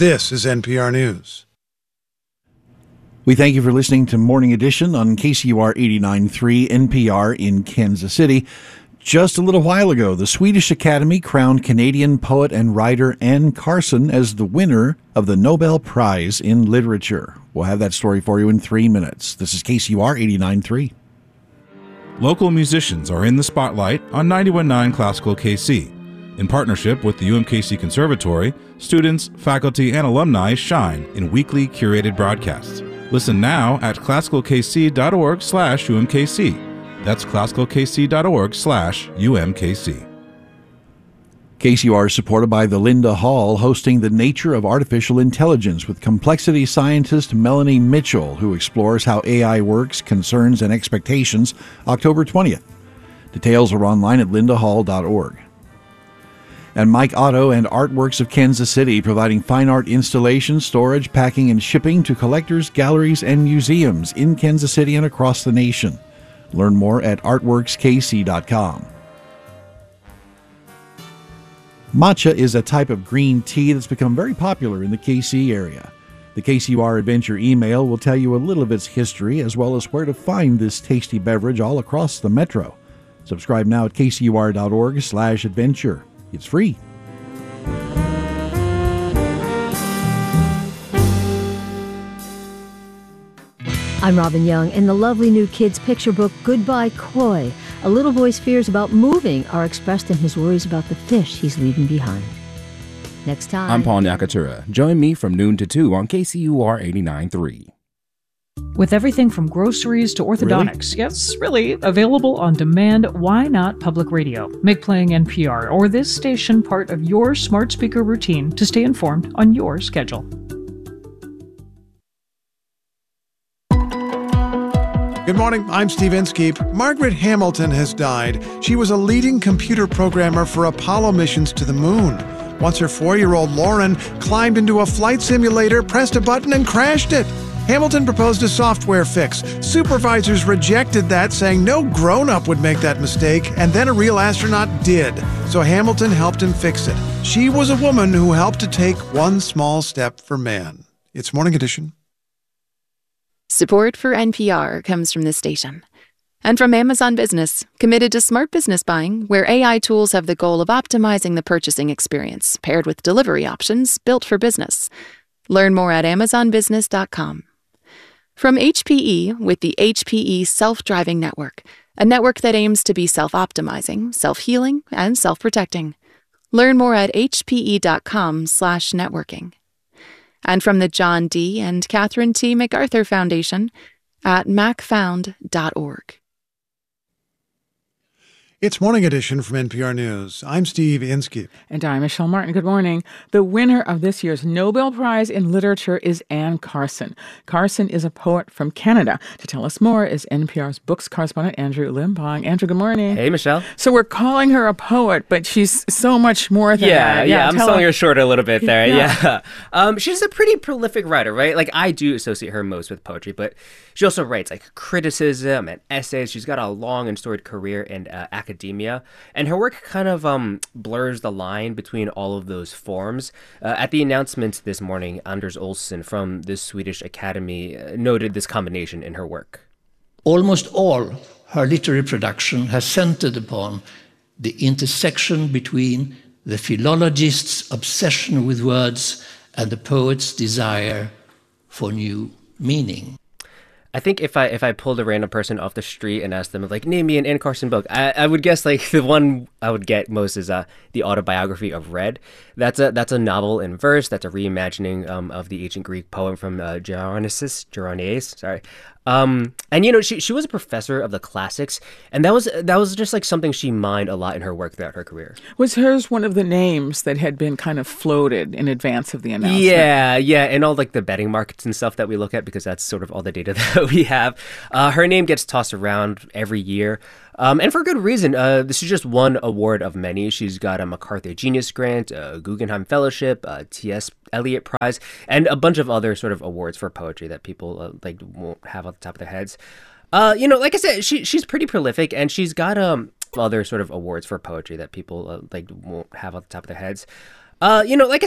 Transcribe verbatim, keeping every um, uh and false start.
This is N P R News. We thank you for listening to Morning Edition on K C U R eighty-nine point three N P R in Kansas City. Just a little while ago, the Swedish Academy crowned Canadian poet and writer Anne Carson as the winner of the Nobel Prize in Literature. We'll have that story for you in three minutes. This is K C U R eighty-nine point three. Local musicians are in the spotlight on ninety-one point nine Classical K C. In partnership with the U M K C Conservatory, students, faculty, and alumni shine in weekly curated broadcasts. Listen now at classicalkc.org slash UMKC. That's classicalkc.org slash UMKC. K C U R is supported by the Linda Hall, hosting The Nature of Artificial Intelligence with complexity scientist Melanie Mitchell, who explores how A I works, concerns, and expectations, October twentieth. Details are online at linda hall dot org. And Mike Otto and Artworks of Kansas City, providing fine art installation, storage, packing, and shipping to collectors, galleries, and museums in Kansas City and across the nation. Learn more at artworks k c dot com. Matcha is a type of green tea that's become very popular in the K C area. The K C U R Adventure email will tell you a little of its history, as well as where to find this tasty beverage all across the metro. Subscribe now at kcur.org slash adventure. It's free. I'm Robin Young. In the lovely new kids' picture book, Goodbye Koi, a little boy's fears about moving are expressed in his worries about the fish he's leaving behind. Next time. I'm Paul Nakatura. Join me from noon to two on K C U R eighty-nine point three. With everything from groceries to orthodontics. Really? Yes, really. Available on demand. Why not public radio? Make playing N P R or this station part of your smart speaker routine to stay informed on your schedule. Good morning, I'm Steve Inskeep. Margaret Hamilton has died. She was a leading computer programmer for Apollo missions to the moon. Once her four-year-old Lauren climbed into a flight simulator, pressed a button, and crashed it. Hamilton proposed a software fix. Supervisors rejected that, saying no grown-up would make that mistake, and then a real astronaut did. So Hamilton helped him fix it. She was a woman who helped to take one small step for man. It's Morning Edition. Support for N P R comes from this station. And from Amazon Business, committed to smart business buying, where A I tools have the goal of optimizing the purchasing experience, paired with delivery options built for business. Learn more at amazon business dot com. From H P E with the H P E Self-Driving Network, a network that aims to be self-optimizing, self-healing, and self-protecting. Learn more at h p e dot com slash networking. And from the John D. and Catherine T. MacArthur Foundation at mac found dot org. It's Morning Edition from N P R News. I'm Steve Inskeep. And I'm Michelle Martin. Good morning. The winner of this year's Nobel Prize in Literature is Anne Carson. Carson is a poet from Canada. To tell us more is N P R's books correspondent Andrew Limbong. Andrew, good morning. Hey, Michelle. So we're calling her a poet, but she's so much more than yeah, that. Yeah, yeah, I'm selling her. her short a little bit there. Yeah. Yeah. Um, she's a pretty prolific writer, right? Like, I do associate her most with poetry, but she also writes, like, criticism and essays. She's got a long and storied career in uh, academia. And her work kind of um, blurs the line between all of those forms. Uh, at the announcement this morning, Anders Olsson from the Swedish Academy uh, noted this combination in her work. Almost all her literary production has centered upon the intersection between the philologist's obsession with words and the poet's desire for new meaning. I think if I if I pulled a random person off the street and asked them, like, name me an Anne Carson book, I, I would guess, like, the one I would get most is uh, the autobiography of Red. That's a that's a novel in verse. That's a reimagining um, of the ancient Greek poem from uh, Geronesus, Geroneus, sorry. Um, and, you know, she she was a professor of the classics, and that was that was just like something she mined a lot in her work throughout her career. Was hers one of the names that had been kind of floated in advance of the announcement? Yeah, yeah, and all like the betting markets and stuff that we look at, because that's sort of all the data that we have. Uh, her name gets tossed around every year. Um, and for good reason. Uh, this is just one award of many. She's got a MacArthur Genius Grant, a Guggenheim Fellowship, a T S Eliot Prize, and a bunch of other sort of awards for poetry that people uh, like won't have on the top of their heads. Uh, you know, like I said, she she's pretty prolific, and she's got um other sort of awards for poetry that people uh, like won't have on the top of their heads. Uh, you know, like I